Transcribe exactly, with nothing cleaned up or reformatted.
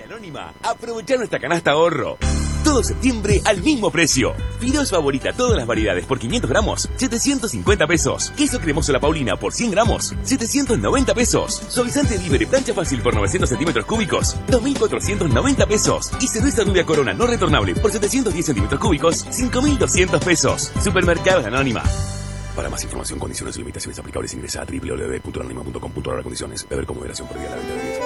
Anónima, aprovechá nuestra canasta ahorro. Todo septiembre al mismo precio. Fideos Favorita, todas las variedades por quinientos gramos, setecientos cincuenta pesos. Queso cremoso La Paulina por cien gramos, setecientos noventa pesos. Suavizante Libre plancha fácil por novecientos centímetros cúbicos, dos mil cuatrocientos noventa pesos. Y cerveza Rubia Corona no retornable por setecientos diez centímetros cúbicos, cinco mil doscientos pesos. Supermercados Anónima. Para más información, condiciones y limitaciones aplicables, ingresa a doble u doble u doble u punto anónima punto com punto a r condiciones. Beber con moderación, prohibida la venta de bebidas.